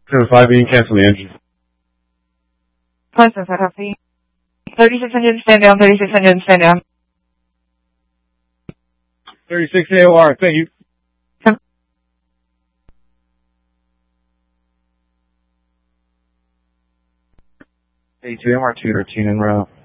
5 being cancel the engine. Constant copy. 36 engine stand down, 36 engine stand down. 36 AOR, thank you. 82 MR2 13 en route.